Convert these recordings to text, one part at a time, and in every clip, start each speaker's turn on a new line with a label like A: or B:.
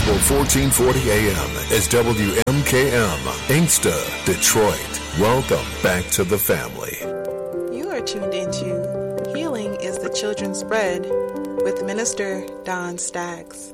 A: Equal 1440 AM is WMKM, Inkster, Detroit. Welcome back to the family.
B: You are tuned into Healing is the Children's Bread with Minister Don Staggs.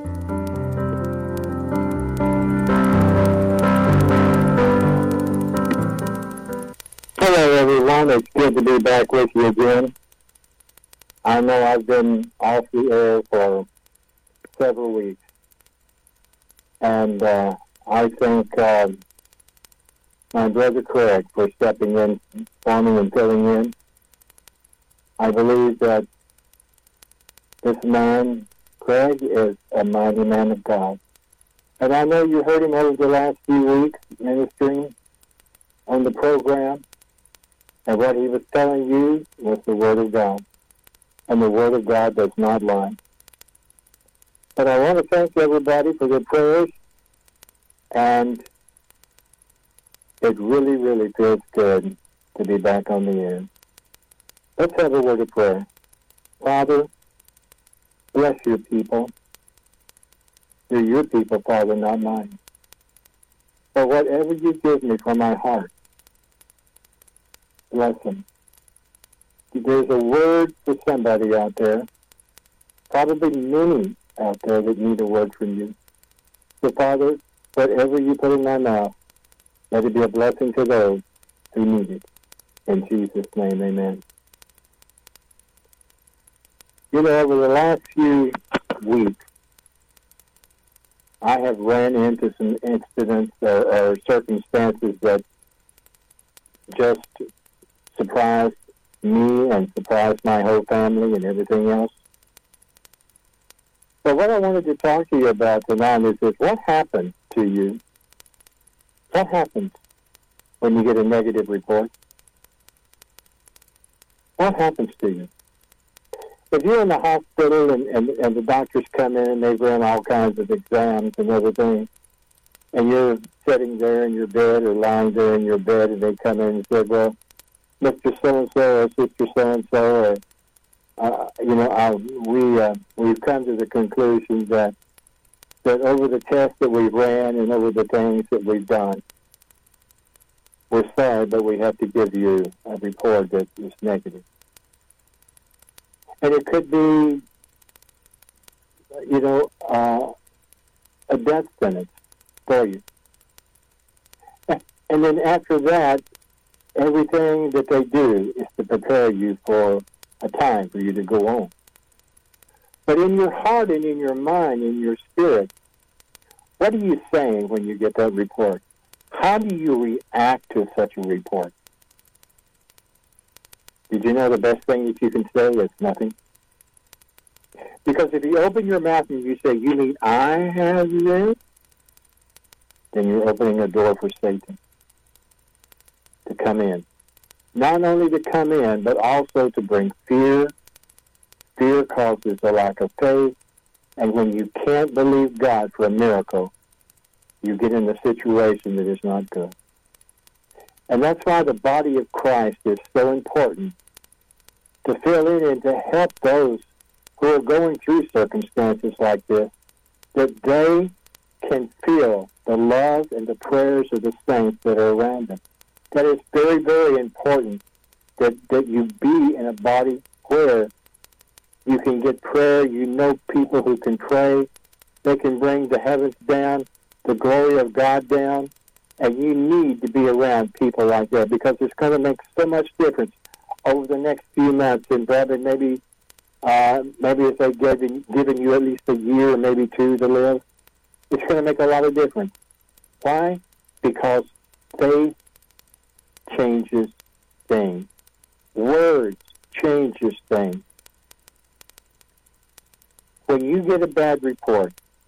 C: Hello, everyone. It's good to be back with you again. I know I've been off the air for several weeks, and I thank my brother Craig for stepping in for me and filling in. I believe that this man, Craig, is a mighty man of God. And I know you heard him over the last few weeks ministering on the program, and what he was telling you was the Word of God. And the Word of God does not lie. But I want to thank everybody for their prayers, and it really, really feels good to be back on the air. Let's have a word of prayer. Father, bless your people. They're your people, Father, not mine. For whatever you give me from my heart, bless them. There's a word for somebody out there, probably many out there that need a word from you. So, Father, whatever you put in my mouth, let it be a blessing to those who need it. In Jesus' name, amen. You know, over the last few weeks, I have ran into some incidents or circumstances that just surprised me and surprised my whole family and everything else. So what I wanted to talk to you about tonight is this: what happens to you? What happens when you get a negative report? What happens to you? If you're in the hospital and the doctors come in and they've run all kinds of exams and everything, and you're sitting there in your bed or lying there in your bed, and they come in and say, well, Mr. So-and-so or Sister So-and-so, or, we've come to the conclusion that over the tests that we ran and over the things that we've done, we're sorry, but we have to give you a report that is negative. And it could be, a death sentence for you. And then after that, everything that they do is to prepare you for a time for you to go on. But in your heart and in your mind, in your spirit, what are you saying when you get that report? How do you react to such a report? Did you know the best thing that you can say is nothing? Because if you open your mouth and you say, you mean I have this? Then you're opening a door for Satan to come in. Not only to come in, but also to bring fear. Fear causes a lack of faith. And when you can't believe God for a miracle, you get in a situation that is not good. And that's why the body of Christ is so important, to fill in and to help those who are going through circumstances like this, that they can feel the love and the prayers of the saints that are around them. That is very, very important, that you be in a body where you can get prayer. You know people who can pray. They can bring the heavens down, the glory of God down, and you need to be around people like that, because it's going to make so much difference over the next few months, and probably maybe if they've given you at least a year or maybe two to live, it's going to make a lot of difference. Why? Because faith changes things. Words changes things. When you get a bad report,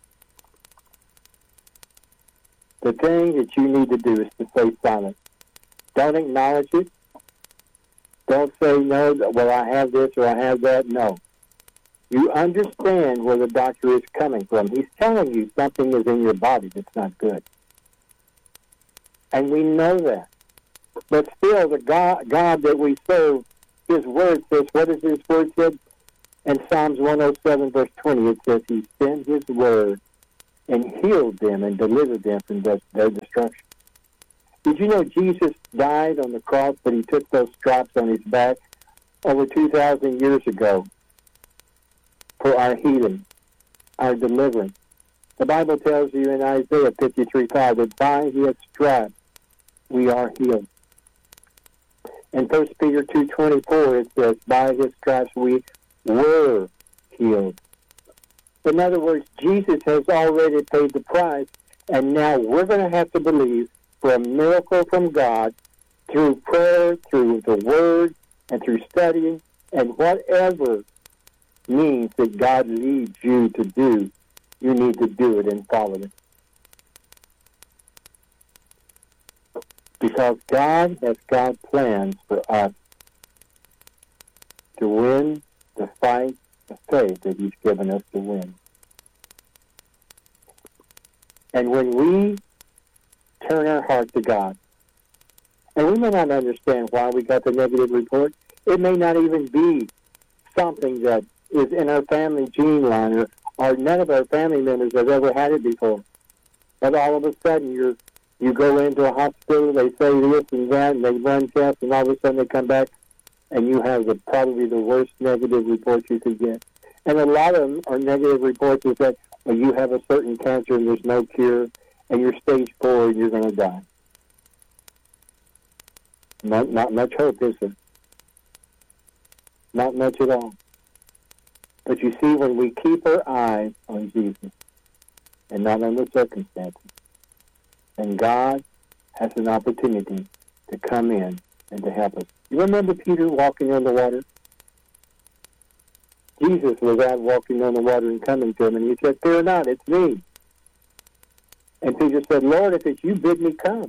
C: the thing that you need to do is to stay silent. Don't acknowledge it. Don't say, no, well, I have this or I have that. No. You understand where the doctor is coming from. He's telling you something is in your body that's not good. And we know that. But still, the God that we serve, His Word says, what does His Word say? In Psalms 107, verse 20, it says, He sent His Word and healed them and delivered them from their destruction. Did you know Jesus died on the cross, but he took those stripes on his back over 2,000 years ago for our healing, our deliverance? The Bible tells you in Isaiah 53:5 that by his stripes we are healed. In 1 Peter 2:24 it says, by his stripes we were healed. In other words, Jesus has already paid the price, and now we're going to have to believe for a miracle from God through prayer, through the Word, and through studying, and whatever means that God leads you to do, you need to do it and follow it. Because God has got plans for us to win the fight of faith that he's given us to win. And when we turn our heart to God, and we may not understand why we got the negative report, it may not even be something that is in our family gene line, or none of our family members have ever had it before. But all of a sudden, you go into a hospital, they say this and that, and they run tests, and all of a sudden they come back, and you have probably the worst negative report you could get. And a lot of them are negative reports is that you have a certain cancer and there's no cure, and you're stage 4 and you're going to die. Not much hope, is there? Not much at all. But you see, when we keep our eyes on Jesus and not on the circumstances, and God has an opportunity to come in and to help us. You remember Peter walking on the water? Jesus was out walking on the water and coming to him, and he said, fear not, it's me. And Peter said, Lord, if it's you, bid me come.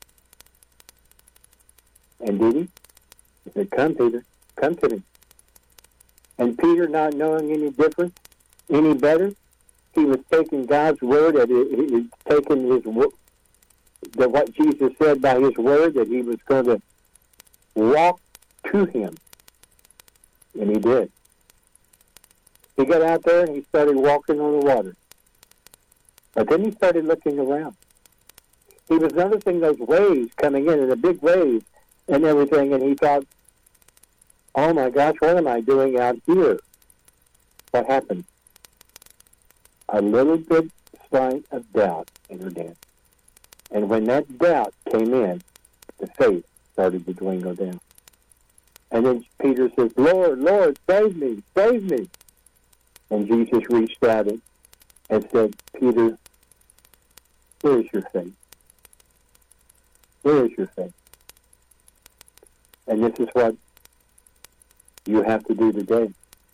C: And did he? He said, come, Peter, come to me. And Peter, not knowing any difference, any better, he was taking God's word, that he was taking what Jesus said by his word, that he was going to walk to him. And he did. He got out there and he started walking on the water. But then he started looking around. He was noticing those waves coming in, and the big waves and everything, and he thought, oh my gosh, what am I doing out here? What happened? A little bit slight of doubt entered in. And when that doubt came in, the faith started to dwindle down. And then Peter says, Lord, Lord, save me, save me. And Jesus reached out and said, Peter, where is your faith? Where is your faith? And this is what you have to do today.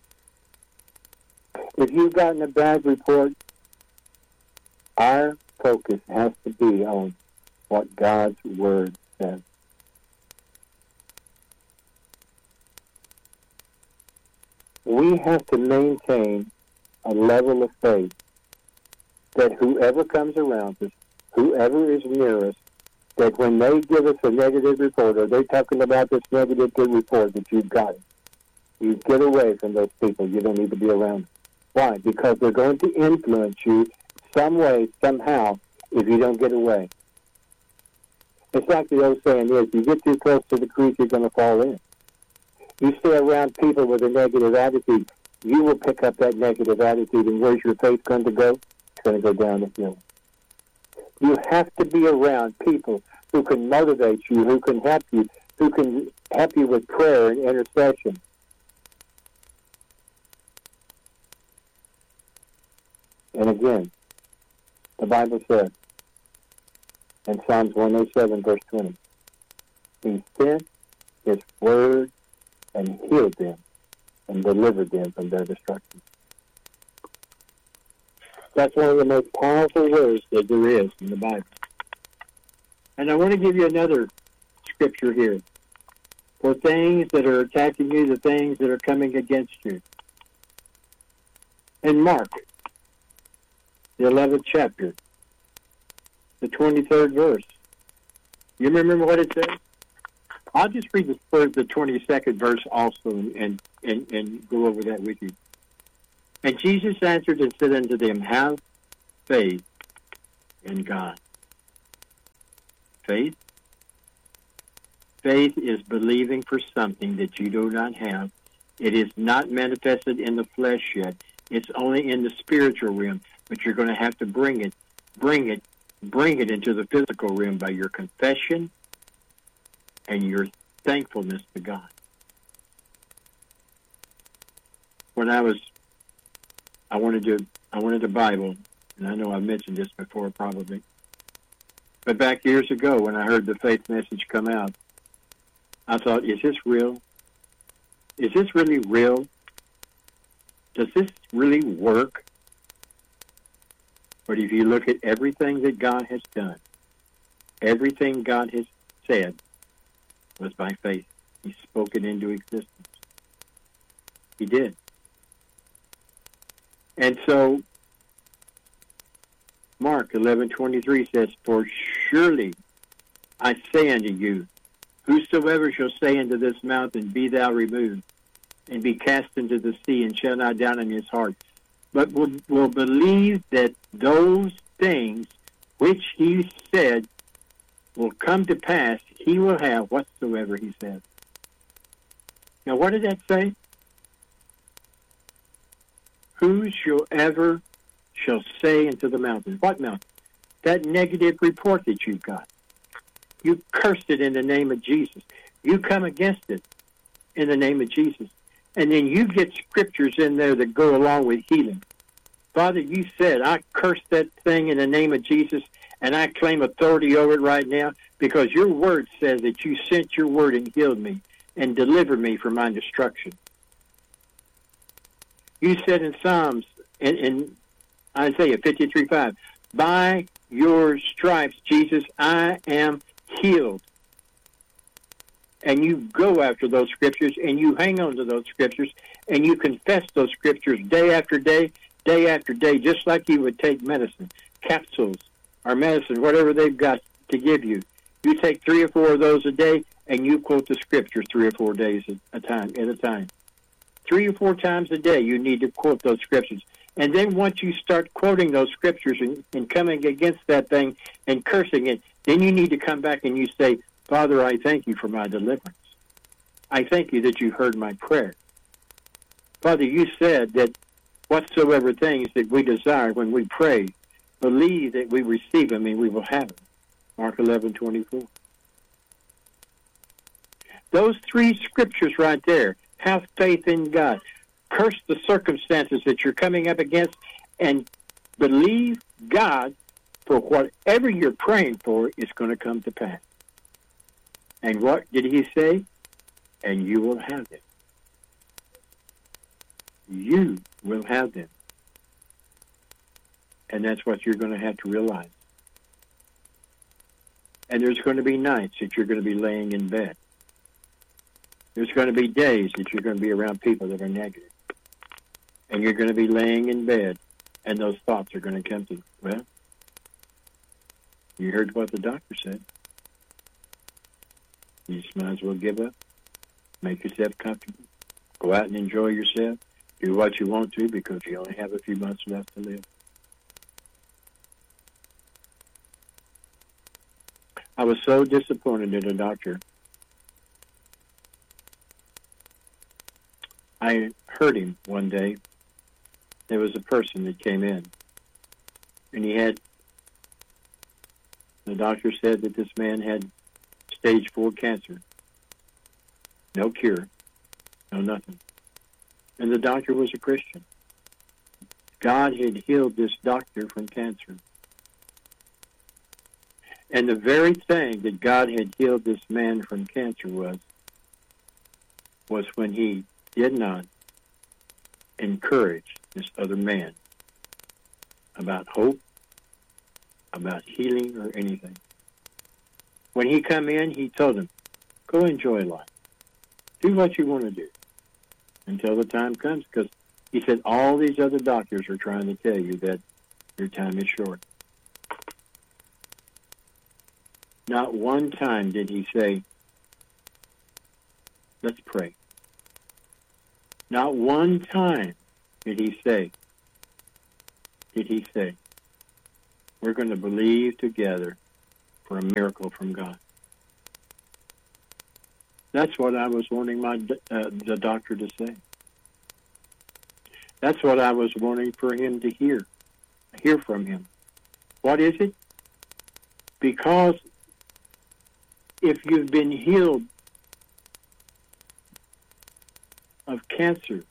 C: If you've gotten a bad report, our focus has to be on what God's Word says. We have to maintain a level of faith that whoever comes around us, whoever is near us, that when they give us a negative report, or they're talking about this negative report that you've got, you get away from those people. You don't need to be around them. Why? Because they're going to influence you some way, somehow, if you don't get away. It's like the old saying is, you get too close to the creek, you're going to fall in. You stay around people with a negative attitude, you will pick up that negative attitude, and where's your faith going to go? It's going to go down the hill. You have to be around people who can motivate you, who can help you with prayer and intercession. And again, the Bible says in Psalms 107, verse 20, He sent His word and healed them and delivered them from their destruction. That's one of the most powerful words that there is in the Bible. And I want to give you another scripture here. For things that are attacking you, the things that are coming against you. In Mark, the 11th chapter, the 23rd verse. You remember what it says? I'll just read the 22nd verse also and go over that with you. And Jesus answered and said unto them, Have faith in God. Faith? Faith is believing for something that you do not have. It is not manifested in the flesh yet. It's only in the spiritual realm, but you're going to have to bring it into the physical realm by your confession and your thankfulness to God. When I wanted a Bible, and I know I've mentioned this before probably, but back years ago when I heard the faith message come out, I thought, is this real? Is this really real? Does this really work? But if you look at everything that God has done, everything God has said was by faith. He spoke it into existence. He did. And so, Mark 11:23 says, "For surely I say unto you, whosoever shall say unto this mountain, Be thou removed, and be cast into the sea, and shall not doubt in his heart, but will believe that those things which he said will come to pass, he will have whatsoever he says." Now, what did that say? Whosoever shall say unto the mountain. What mountain? That negative report that you've got. You cursed it in the name of Jesus. You come against it in the name of Jesus. And then you get scriptures in there that go along with healing. Father, you said, I cursed that thing in the name of Jesus, and I claim authority over it right now because your word says that you sent your word and healed me and delivered me from my destruction. You said in Psalms, in Isaiah 53:5, by your stripes, Jesus, I am healed. And you go after those scriptures, and you hang on to those scriptures, and you confess those scriptures day after day, just like you would take medicine, capsules, or medicine, whatever they've got to give you. You take 3 or 4 of those a day, and you quote the scriptures 3 or 4 days at a time. 3 or 4 times a day, you need to quote those scriptures. And then once you start quoting those scriptures and coming against that thing and cursing it, then you need to come back and you say, Father, I thank you for my deliverance. I thank you that you heard my prayer. Father, you said that whatsoever things that we desire when we pray, believe that we receive them and we will have them. Mark 11:24. Those 3 scriptures right there, have faith in God. Curse the circumstances that you're coming up against and believe God for whatever you're praying for is going to come to pass. And what did he say? And you will have them. You will have them. And that's what you're going to have to realize. And there's going to be nights that you're going to be laying in bed. There's going to be days that you're going to be around people that are negative. And you're going to be laying in bed, and those thoughts are going to come to you. Well, you heard what the doctor said. You just might as well give up. Make yourself comfortable. Go out and enjoy yourself. Do what you want to because you only have a few months left to live. I was so disappointed in a doctor. I heard him one day. There was a person that came in, and the doctor said that this man had stage 4 cancer. No cure, no nothing. And the doctor was a Christian. God had healed this doctor from cancer. And the very thing that God had healed this man from cancer was when he did not encourage this other man about hope, about healing, or anything. When he come in, he told him, go enjoy life. Do what you want to do until the time comes, because he said all these other doctors are trying to tell you that your time is short. Not one time did he say, let's pray. Not one time did he say,
D: We're going to believe together for a miracle from God. That's what I was wanting the doctor to say. That's what I was wanting for him to hear from him. What is it? Because if you've been healed of cancer,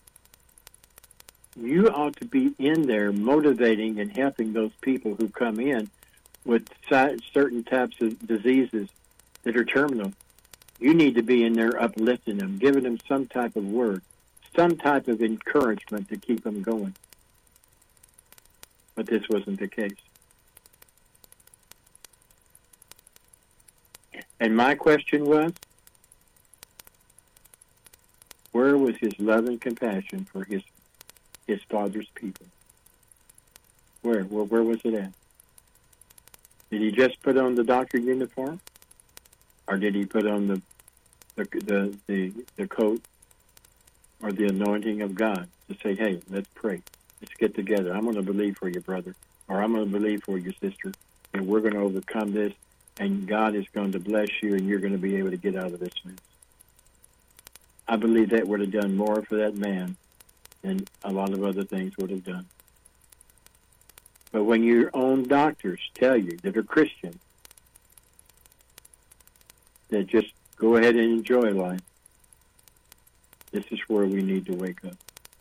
D: you ought to be in there motivating and helping those people who come in with certain types of diseases that are terminal. You need to be in there uplifting them, giving them some type of word, some type of encouragement to keep them going. But this wasn't the case. And my question was, where was his love and compassion for his father's people? Where was it at? Did he just put on the doctor uniform? Or did he put on the coat or the anointing of God to say, hey, let's pray. Let's get together. I'm going to believe for you, brother. Or I'm going to believe for you, sister. And we're going to overcome this. And God is going to bless you, and you're going to be able to get out of this mess. I believe that would have done more for that man than a lot of other things would have done. But when your own doctors tell you that are Christian, that just go ahead and enjoy life, this is where we need to wake up.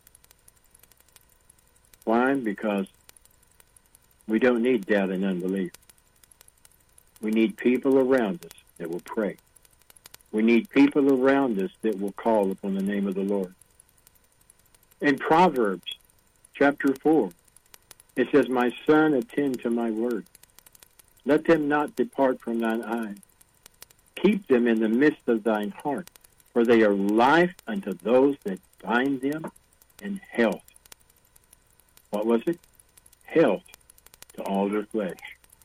D: Why? Because we don't need doubt and unbelief. We need people around us that will pray. We need people around us that will call upon the name of the Lord. In Proverbs chapter 4, it says, my son, attend to my word. Let them not depart from thine eyes. Keep them in the midst of thine heart, for they are life unto those that find them, and health. What was it? Health to all their flesh.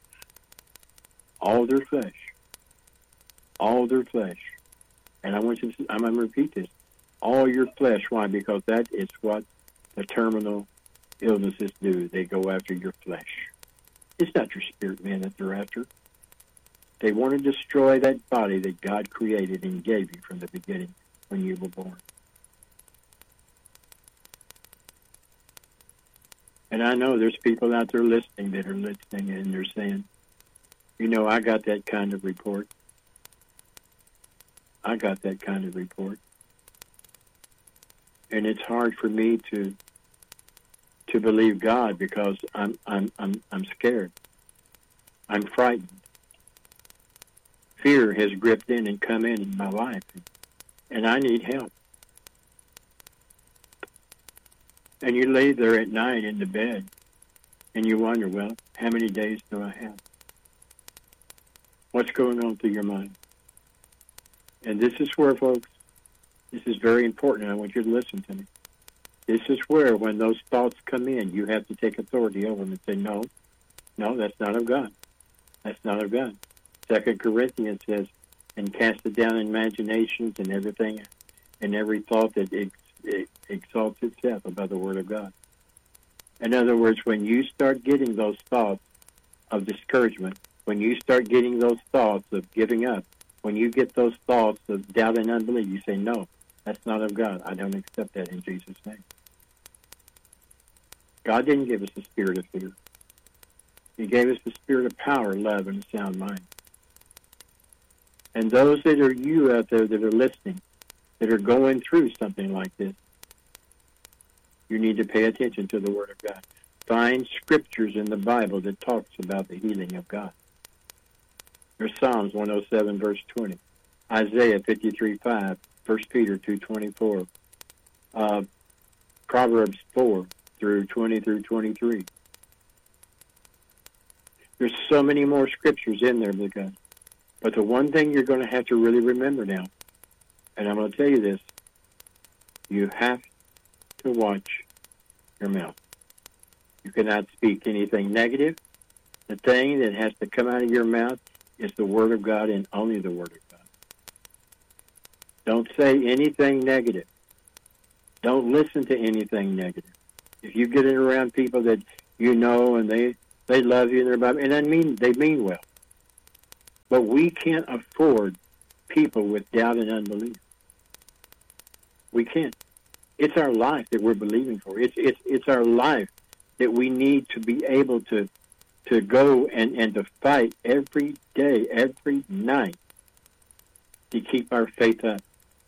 D: All their flesh. All their flesh. And I'm going to repeat this. All your flesh. Why? Because that is what the terminal illnesses do. They go after your flesh. It's not your spirit, man, that they're after. They want to destroy that body that God created and gave you from the beginning when you were born. And I know there's people out there listening that are listening and they're saying, you know, I got that kind of report. I got that kind of report. And it's hard for me to believe God because I'm scared. I'm frightened. Fear has gripped in and come in my life, and I need help. And you lay there at night in the bed, and you wonder, well, how many days do I have? What's going on through your mind? And this is where, folks, this is very important. I want you to listen to me. This is where, when those thoughts come in, you have to take authority over them and say, no, that's not of God. That's not of God. 2 Corinthians says, and cast it down in imaginations and everything, and every thought that exalts itself above the Word of God. In other words, when you start getting those thoughts of discouragement, when you start getting those thoughts of giving up, when you get those thoughts of doubt and unbelief, you say, no, that's not of God. I don't accept that in Jesus' name. God didn't give us the spirit of fear. He gave us the spirit of power, love, and a sound mind. And those that are you out there that are listening, that are going through something like this, you need to pay attention to the Word of God. Find scriptures in the Bible that talks about the healing of God. There's Psalms 107, verse 20, Isaiah 53:5, 1 Peter 2:24, Proverbs 4 through 20 through 23. There's so many more scriptures in there, because, but the one thing you're going to have to really remember now, and I'm going to tell you this, you have to watch your mouth. You cannot speak anything negative. The thing that has to come out of your mouth is the Word of God and only the Word of God. Don't say anything negative. Don't listen to anything negative. If you get it around people that you know and they They love you, and they mean well. But we can't afford people with doubt and unbelief. We can't. It's our life that we're believing for. It's our life that we need to be able to go and to fight every day, every night, to keep our faith up.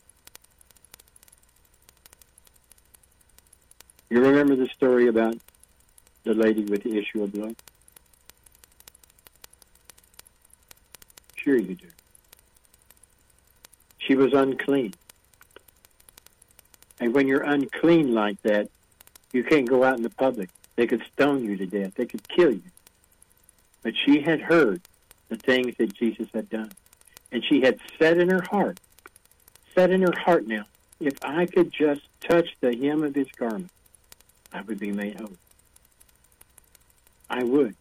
D: You remember the story about the lady with the issue of blood? Sure you do. She was unclean. And when you're unclean like that, you can't go out in the public. They could stone you to death. They could kill you. But she had heard the things that Jesus had done. And she had said in her heart now, if I could just touch the hem of his garment, I would be made whole. I would.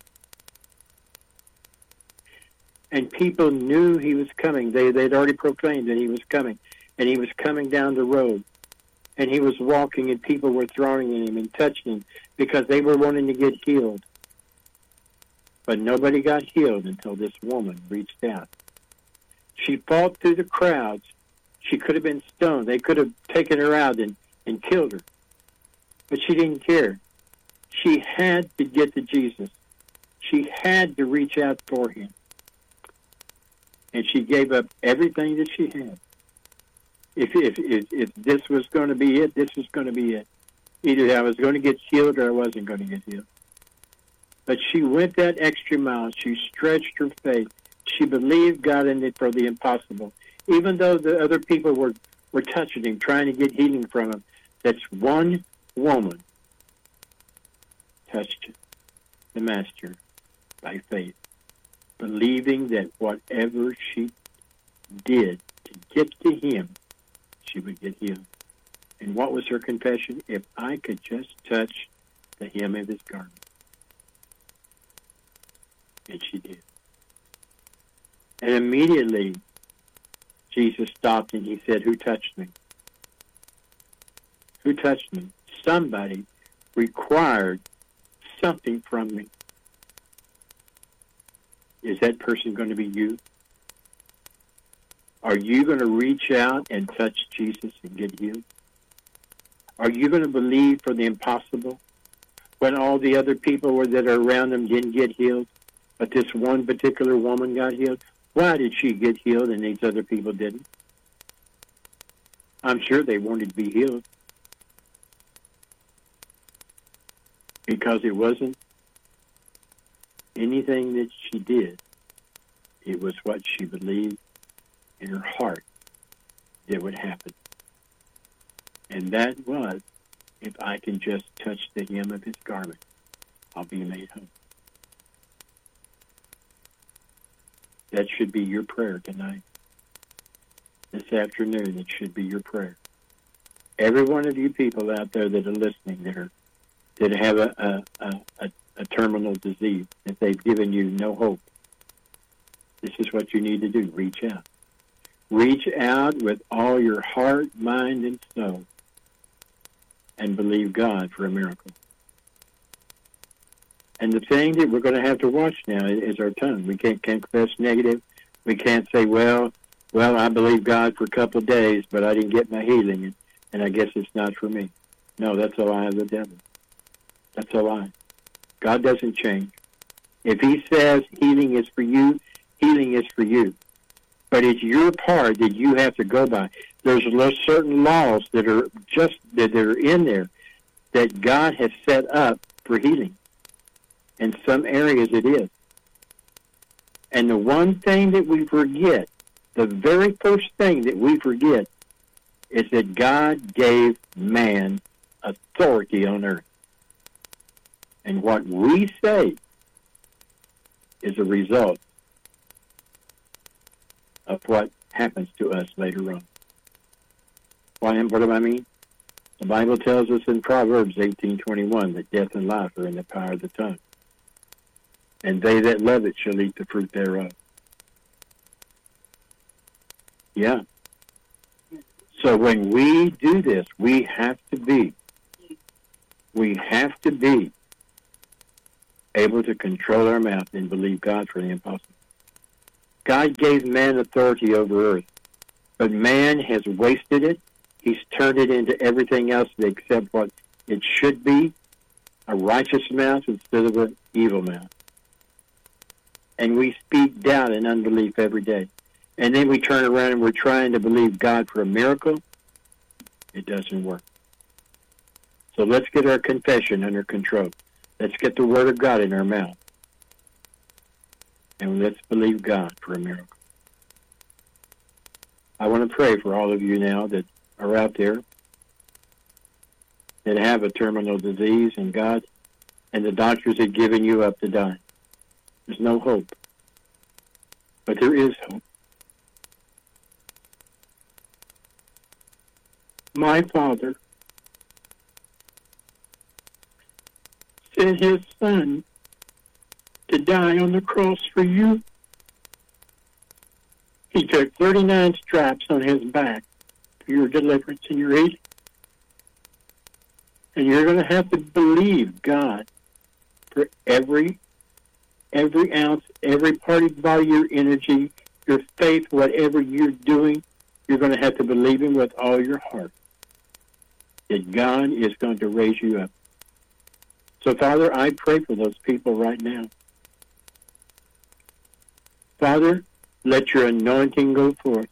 D: And people knew he was coming. They'd already proclaimed that he was coming. And he was coming down the road. And he was walking, and people were throwing at him and touching him because they were wanting to get healed. But nobody got healed until this woman reached out. She fought through the crowds. She could have been stoned. They could have taken her out and killed her. But she didn't care. She had to get to Jesus. She had to reach out for him. And she gave up everything that she had. If this was going to be it, this was going to be it. Either I was going to get healed or I wasn't going to get healed. But she went that extra mile. She stretched her faith. She believed God in it for the impossible. Even though the other people were touching him, trying to get healing from him, that's one woman touched the Master by faith, believing that whatever she did to get to him, she would get healed. And what was her confession? If I could just touch the hem of his garment. And she did. And immediately, Jesus stopped and he said, who touched me? Who touched me? Somebody required something from me. Is that person going to be you? Are you going to reach out and touch Jesus and get healed? Are you going to believe for the impossible when all the other people that are around him didn't get healed, but this one particular woman got healed? Why did she get healed and these other people didn't? I'm sure they wanted to be healed. Because it wasn't anything that she did. It was what she believed in her heart that would happen. And that was, if I can just touch the hem of his garment, I'll be made whole. That should be your prayer tonight. This afternoon, it should be your prayer. Every one of you people out there that are listening, that have a terminal disease, that they've given you no hope, this is what you need to do. Reach out. Reach out with all your heart, mind, and soul, and believe God for a miracle. And the thing that we're going to have to watch now is our tongue. We can't confess negative. We can't say, well, I believe God for a couple of days, but I didn't get my healing, and I guess it's not for me. No, that's a lie of the devil. That's a lie. God doesn't change. If he says healing is for you, healing is for you. But it's your part that you have to go by. There's certain laws that are in there that God has set up for healing. In some areas it is. And the one thing that we forget, the very first thing that we forget, is that God gave man authority on earth. And what we say is a result of what happens to us later on. What do I mean? The Bible tells us in Proverbs 18:21 that death and life are in the power of the tongue. And they that love it shall eat the fruit thereof. Yeah. So when we do this, we have to be able to control our mouth and believe God for the impossible. God gave man authority over earth, but man has wasted it. He's turned it into everything else except what it should be, a righteous mouth instead of an evil mouth. And we speak doubt and unbelief every day. And then we turn around and we're trying to believe God for a miracle. It doesn't work. So let's get our confession under control. Let's get the Word of God in our mouth. And let's believe God for a miracle. I want to pray for all of you now that are out there that have a terminal disease, and God and the doctors have given you up to die. There's no hope. But there is hope. My Father sent His Son to die on the cross for you. He took 39 stripes on His back for your deliverance and your healing. And you're going to have to believe God for every ounce, every part of your body, your energy, your faith, whatever you're doing, you're going to have to believe Him with all your heart that God is going to raise you up. So, Father, I pray for those people right now. Father, let your anointing go forth.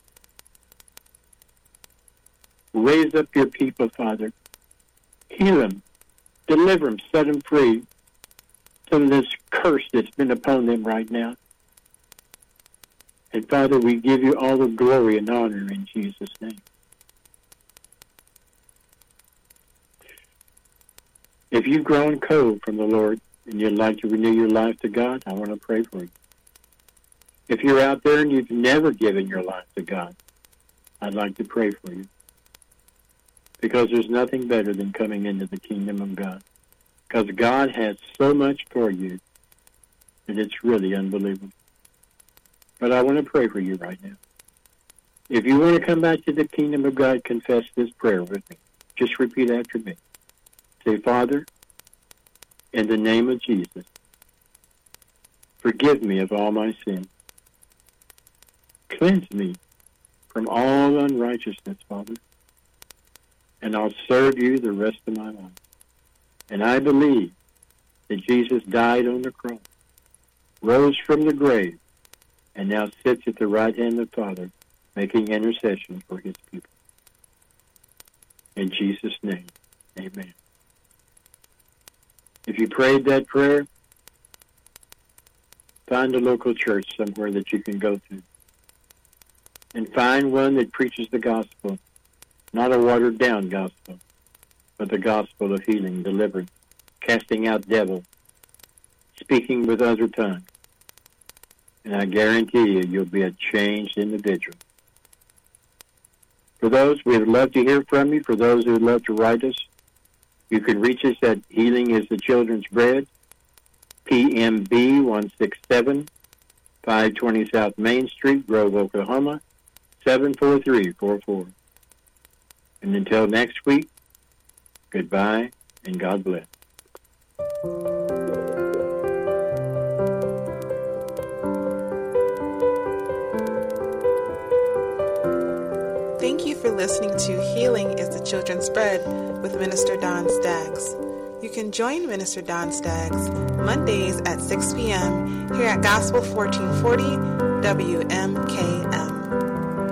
D: Raise up your people, Father. Heal them. Deliver them. Set them free from this curse that's been upon them right now. And Father, we give you all the glory and honor in Jesus' name. If you've grown cold from the Lord and you'd like to renew your life to God, I want to pray for you. If you're out there and you've never given your life to God, I'd like to pray for you. Because there's nothing better than coming into the kingdom of God. Because God has so much for you that it's really unbelievable. But I want to pray for you right now. If you want to come back to the kingdom of God, confess this prayer with me. Just repeat after me. Say, Father, in the name of Jesus, forgive me of all my sins. Cleanse me from all unrighteousness, Father, and I'll serve you the rest of my life. And I believe that Jesus died on the cross, rose from the grave, and now sits at the right hand of the Father, making intercession for His people. In Jesus' name, amen. If you prayed that prayer, find a local church somewhere that you can go to. And find one that preaches the gospel, not a watered-down gospel, but the gospel of healing, deliverance, casting out devils, speaking with other tongues. And I guarantee you, you'll be a changed individual. For those, we'd love to hear from you. For those who would love to write us, you can reach us at Healing is the Children's Bread, PMB 167, 520 South Main Street, Grove, Oklahoma, 74344. And until next week, goodbye and God bless.
B: Thank you for listening to Healing is the Children's Bread with Minister Don Staggs. You can join Minister Don Staggs Mondays at 6 p.m. here at Gospel 1440 WMKM.